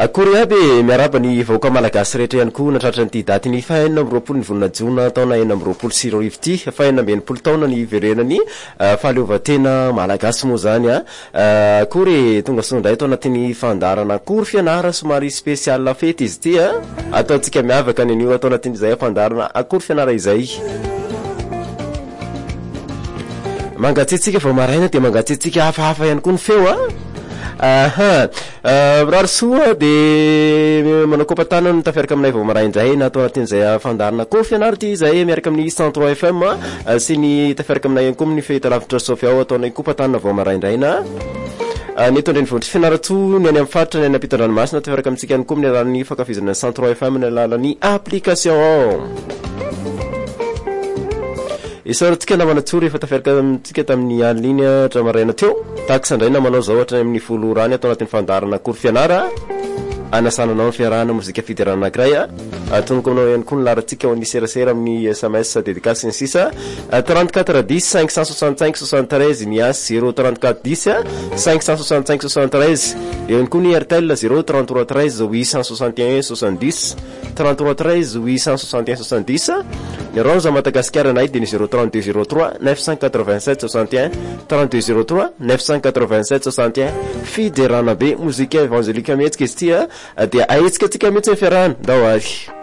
Akory aby miaraba ny vahoaka malagasy rehetra ihany koa natratra nyity daty ny fahaenina amby roapolo ny volana jona taona enina amby roapolo sy roa arivo ity fahaenina amby enimpolo taona ny iverenany fahaleovantena malagasy moa zany akory tonga sondray tao anatin'ny fandarana akory fianara somary spécial fety izy ity ataontsika miavaka ny anio atao anatin'izay fandarana akory fianara izay mangatsitsika vao maraina dia mangatsitsika hafahafa ihany koa ny feo rarosoa de manakopatana ny tafiaraka aminay vao maraindray na atao anatin'izay fandarana koa fianara ty izay miaraka amin'ny 103 FM sy ny tafiaraka aminay ihany koa amin'ny fahitalavitra sofy ao ataonay kopatana vao maraindraina nitondreny voatry fianaratso ny any amin'ny faritra ny any ampitan-dranomasina tafiaraka amintsika ihany koa amin'ny alalan'ny fankafizana 103 FM ny alalan'ny application isarantsika namanatsory efa tafiaraka amintsika tamin'ny aliny hatra maraina teo takisandraina manao zao ohatra amin'ny folo rany atao anatin'ny fandarana akory fianara anasananao ny fiarahana mozika fiderana anankiray tonoko aminao ihany koa ny larantsika ho aniserasera amin'ny SMS dédicace ny sisa 34 10 565 73 ny asy 034 10 565 73 eo ihany koa ny RTL 033 13 861 70 33 13 861 70 ny Ronza Madagascar anay dia ny 032 03 987 61 32 03 987 61 fiderana be mozika evangélika mihetsika izy ity dia ahetsika atsika mihitsy ny fiarahana ndao ary